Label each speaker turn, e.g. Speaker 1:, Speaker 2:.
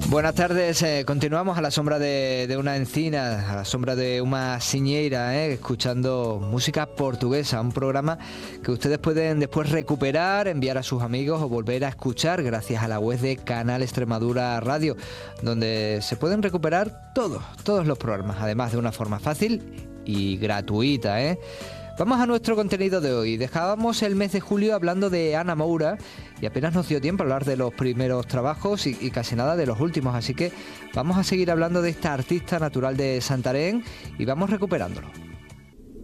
Speaker 1: Buenas tardes, continuamos a la sombra de una encina, a la sombra de una siñeira, escuchando música portuguesa, un programa que ustedes pueden después recuperar, enviar a sus amigos o volver a escuchar gracias a la web de Canal Extremadura Radio, donde se pueden recuperar todos los programas, además de una forma fácil y gratuita, Vamos a nuestro contenido de hoy. Dejábamos el mes de julio hablando de Ana Moura y apenas nos dio tiempo a hablar de los primeros trabajos y casi nada de los últimos, así que vamos a seguir hablando de esta artista natural de Santarém y vamos recuperándolo.